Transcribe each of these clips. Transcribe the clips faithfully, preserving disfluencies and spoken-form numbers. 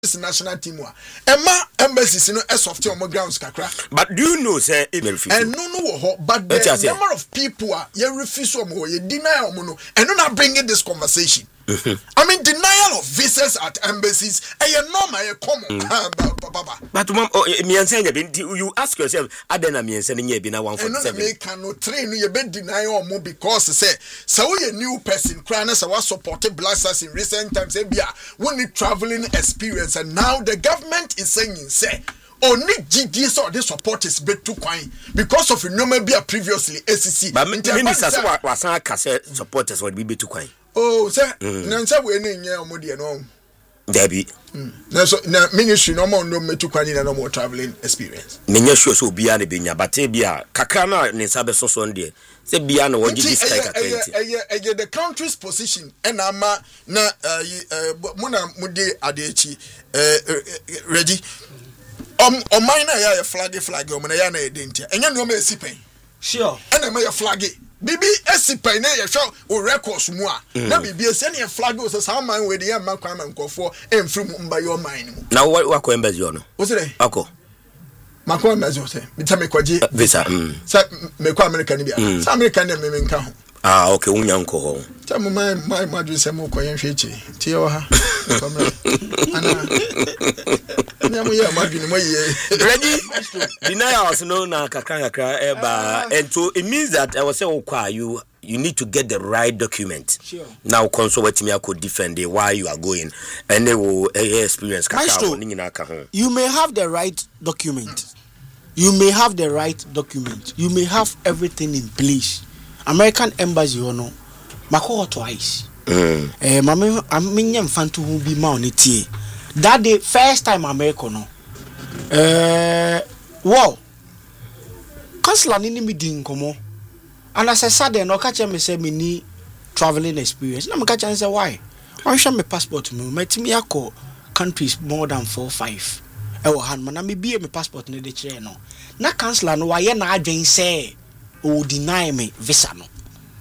this national team wa Emma embassies no e soft on grounds kakra. But do you know say e refuse? And no no ho but the number of people are you refuse or you deny or no and no not bringing this conversation. I mean denial of visas at embassies and you normal you common. But mom me answer you ask yourself adena me answer nye bi na one forty-seven. And no cannot train you be deny or more because say so we a new person cry na say we supported Black Stars in recent times say bia when you traveling experience and now the government is saying say only G D S or the support is bet too quine because of no maybe previously A C C. But minister say wasan ka say supporters would be bet too quine. Oh, sir, Nansa we ni nya omodi no. Debi. Na so na ministry no more no metu kwani na no more traveling experience. Menya sure so bia na benya bate bia kakra na ne sabe so so ndie. Say bia na wogi this guy kakra nti. Eh eh the country's position and ama na mo na mudi adechi eh ready. Um on mine na ya flag flag o na ya na edenti. Enya no ma esipen. Sure. And na ya flag. Bibi esipai na ye show o records mu a na bibi ese na flag o say some man we dey man kwan man nkofo emfiri mu mba your mine mu na wa ko embassy no o say akọ makọ embassy o say me tame kwaje visa mm sa me kwa America ni bia sa America na me me nka ho ah okay unya nko ho tamo my my madu say mo koyen hwechi tie o ha ana nyamu ya madu ni mo ye ready denials no na kakra kakra eba and so it means that I was say okwa you you need to get the right document. Sure. Now consult what me could defend it why you are going and they will uh, experience Maestro, you may have the right document. You may have the right document. You may have everything in place. American embassy you know mako twice. Mm. Eh mama aminya mfantu hu bi ma oneti. That day first time America no. Eh wow. Consular ni mi din komo. And as I said there no catch me say me ni traveling experience. Na me catch and say why? I show me passport me. Me timi akọ countries more than four five. E wo han na me bie me passport ne de kire no. Na consular no waye na adwen say o deny me visa no.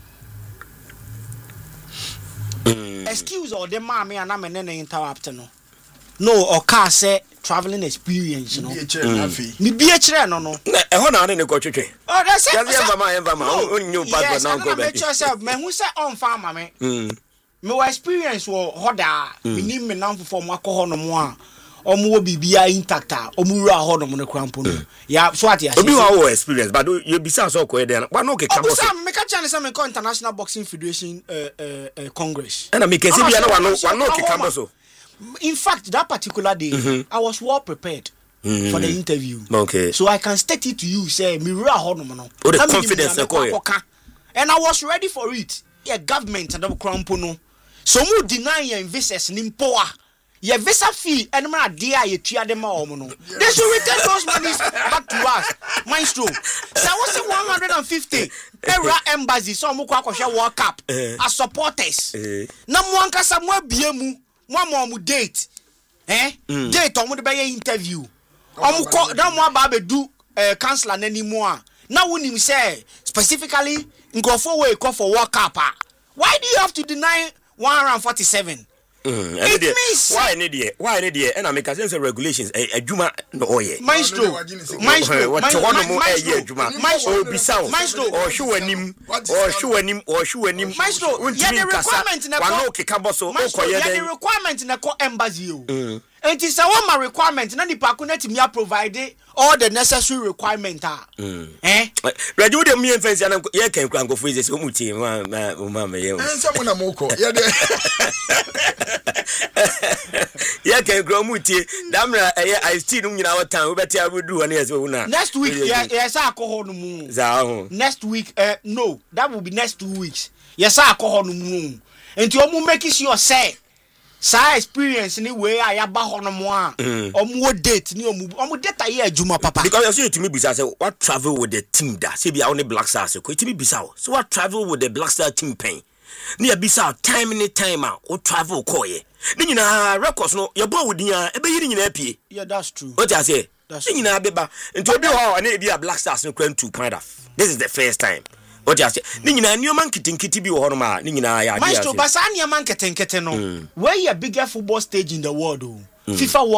Mm. Excuse all the mommy and I'm an interrupt no. No, or car say traveling experience, you know. Me be a chair, no, no. Eh, hold on, ne go twetwe. Oh, that's it. Yes, mama, mama, on new passport now go back. Yourself, man, who say on farm, me. Mm. Me experience wo hoda, me ni me nam for mo akọ no mo a. Omo bibia intact a, omo ru aho no mo ne krampo no. Ya so ati ya. Obi wa experience, but you be so so ko there. But no ke kamo. Obi me ka chane say me International Boxing Federation uh, uh, uh, Congress. And me ke say bia no wa no wa no ke kamo so. In fact, that particular day, mm-hmm. I was well prepared mm-hmm. for the interview. Okay. So I can state it to you, say, me ra hono oh, the confidence and I was ready for it. Yeah, government and the crampono. So mu deny your visas nimpoa. Your visa fee and my dear ye tia dem all mono. They should return those monies back to us. Maestro. So what's the one hundred and fifty? Era embassy so mu kwa kwa World Cup as supporters. Na mu anka samwa biemu. One more date, eh? Mm. Date on the bay interview. I'm call that one baby do uh, counselor anymore. Now when you say specifically go for way call for World Cup. Why do you have to deny one hundred forty-seven? Mm, it means why an idiot? Why an idiot? And I make a sense of regulations. A Juma no oye. Maestro, Maestro, what to one more a year, Juma. Maestro, Bissau, Maestro, or shoe him, or shoe him, or shoe him. Maestro, yeah, the requirement in a okay, Caboso, the requirement in a co embassy. And it is our requirement. None the Pacunet me provided all the necessary requirement. Eh? Ready with me and fancy and you can go for this umuti, mamma. And someone a moko. Yeah, can grow muti. Damna, I still in our town, but I will do an yes. Next week, yes, I call on moon. Next week, uh, no, that will be next two weeks. Yes, I call on moon. And you make it your say. Sa experience ni we ayaba hono mo a omo date ni omo omo data ye adwuma papa because you see to me bisa say what travel with the team da say bia only Black Stars ko it me bisa so what travel with the Black Star team pen ni ya bisa time ni time a o travel ko ye ni nyina records no ye bo wodin a e be yiri nyina apie yeah that's true what I say ni nyina beba nti obi ho na e bia Black Stars no kran two point five this is the first time what you say ni nyina nneoma nkitinkiti bi wo hono ma ni nyina ya dia Maestro basa nneoma nketenkete no where your bigger football stage in the world oh FIFA